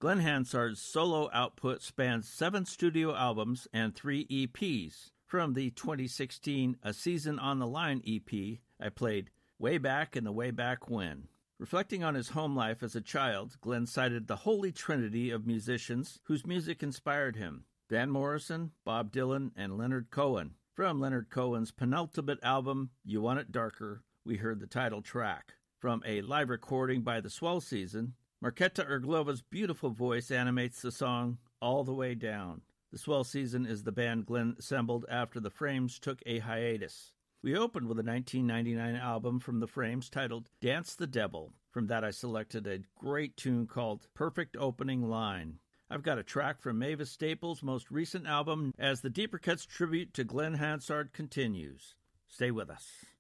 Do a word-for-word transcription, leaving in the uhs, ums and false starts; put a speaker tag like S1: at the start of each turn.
S1: Glenn Hansard's solo output spans seven studio albums and three E Ps. From the twenty sixteen A Season on the Line E P, I played Way Back in the Way Back When. Reflecting on his home life as a child, Glenn cited the holy trinity of musicians whose music inspired him: Van Morrison, Bob Dylan, and Leonard Cohen. From Leonard Cohen's penultimate album, You Want It Darker, we heard the title track. From a live recording by the Swell Season, Marketa Irglova's beautiful voice animates the song All the Way Down. The Swell Season is the band Glenn assembled after the Frames took a hiatus. We opened with a nineteen ninety-nine album from the Frames titled Dance the Devil. From that I selected a great tune called Perfect Opening Line. I've got a track from Mavis Staples' most recent album as the Deeper Cuts tribute to Glenn Hansard continues. Stay with us.